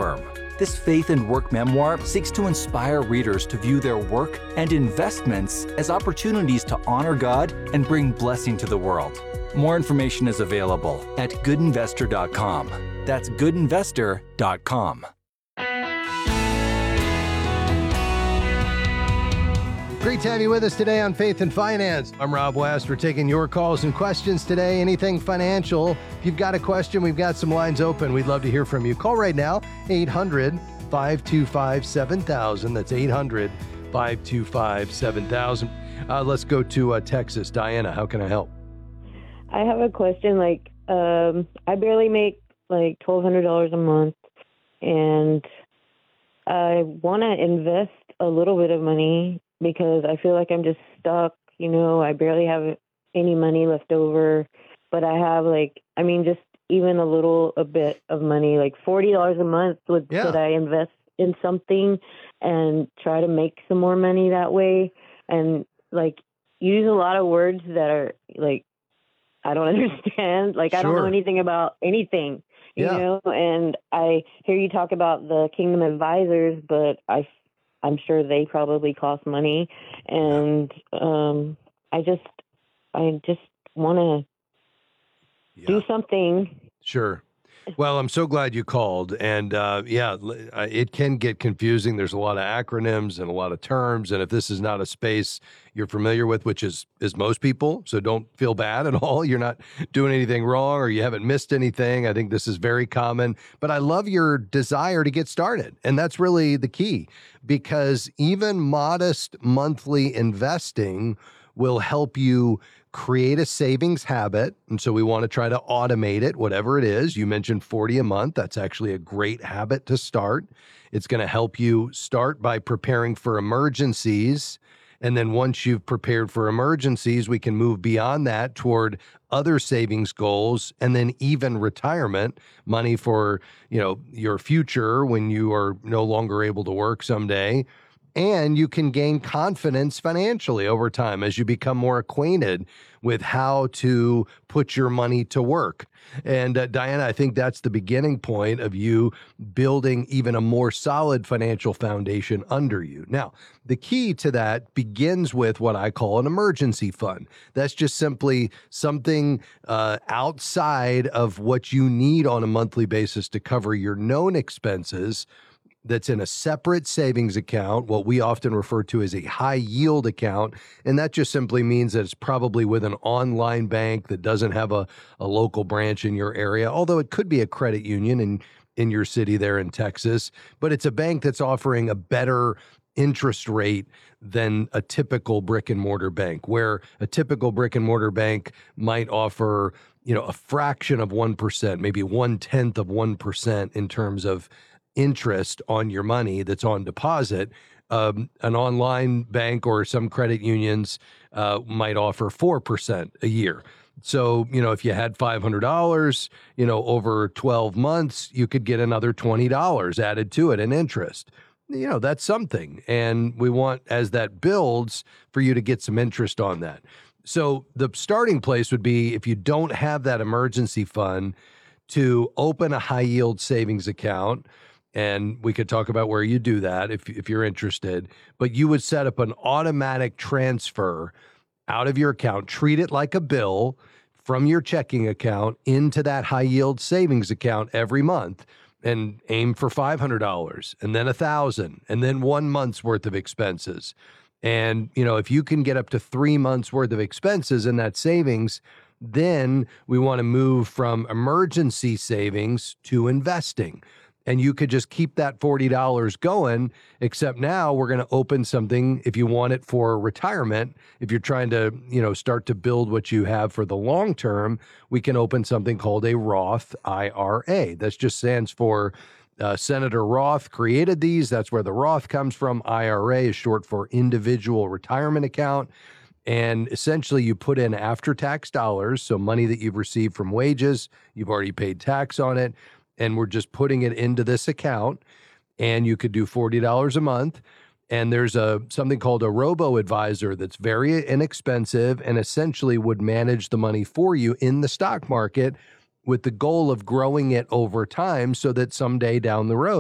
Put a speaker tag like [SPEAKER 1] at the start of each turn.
[SPEAKER 1] firm. This faith and work memoir seeks to inspire readers to view their work and investments as opportunities to honor God and bring blessing to the world. More information is available at goodinvestor.com. That's goodinvestor.com.
[SPEAKER 2] Great to have you with us today on Faith and Finance. I'm Rob West. We're taking your calls and questions today. Anything financial. If you've got a question, we've got some lines open. We'd love to hear from you. Call right now, 800-525-7000. That's 800-525-7000. Let's go to Texas. Diana, how can I help?
[SPEAKER 3] I have a question. I barely make $1,200 a month, and I want to invest a little bit of money because I feel like I'm just stuck. I barely have any money left over, but I have just even a bit of money, like $40 a month. Could I invest in something and try to make some more money that way? And use a lot of words that are I don't understand. I don't know anything about anything, you know, and I hear you talk about the Kingdom Advisors, but I'm sure they probably cost money. And I just want to do something.
[SPEAKER 2] Sure. Well, I'm so glad you called. And it can get confusing. There's a lot of acronyms and a lot of terms. And if this is not a space you're familiar with, which is most people, so don't feel bad at all. You're not doing anything wrong or you haven't missed anything. I think this is very common. But I love your desire to get started. And that's really the key, because even modest monthly investing will help you create a savings habit. And so we want to try to automate it, whatever it is. You mentioned 40 a month. That's actually a great habit to start. It's going to help you start by preparing for emergencies. And then once you've prepared for emergencies, we can move beyond that toward other savings goals, and then even retirement money for, your future when you are no longer able to work someday. And you can gain confidence financially over time as you become more acquainted with how to put your money to work. And Diana, I think that's the beginning point of you building even a more solid financial foundation under you. Now, the key to that begins with what I call an emergency fund. That's just simply something outside of what you need on a monthly basis to cover your known expenses, that's in a separate savings account, what we often refer to as a high yield account. And that just simply means that it's probably with an online bank that doesn't have a local branch in your area, although it could be a credit union in your city there in Texas. But it's a bank that's offering a better interest rate than a typical brick and mortar bank, where a typical brick and mortar bank might offer, a fraction of 1%, maybe 1/10 of 1% in terms of interest on your money that's on deposit. An online bank or some credit unions might offer 4% a year. So, if you had $500, over 12 months, you could get another $20 added to it in interest. That's something. And we want, as that builds, for you to get some interest on that. So the starting place would be, if you don't have that emergency fund, to open a high yield savings account. And we could talk about where you do that if you're interested, but you would set up an automatic transfer out of your account, treat it like a bill from your checking account into that high yield savings account every month, and aim for $500 and then $1,000 and then 1 month's worth of expenses. And, if you can get up to 3 months worth of expenses in that savings, then we want to move from emergency savings to investing. And you could just keep that $40 going, except now we're going to open something if you want it for retirement. If you're trying to, start to build what you have for the long term, we can open something called a Roth IRA. That just stands for Senator Roth created these. That's where the Roth comes from. IRA is short for individual retirement account. And essentially you put in after-tax dollars, so money that you've received from wages, you've already paid tax on it, and we're just putting it into this account. And you could do $40 a month. And there's something called a robo-advisor that's very inexpensive and essentially would manage the money for you in the stock market, with the goal of growing it over time so that someday down the road,